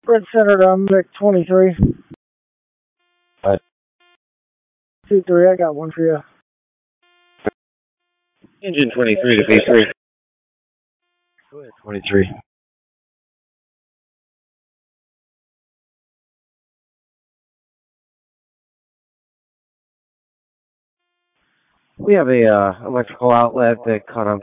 Red Center to Mick 23. 2-3, I got one for you. Engine 23 to B3. Go ahead, 23. We have a electrical outlet that caught on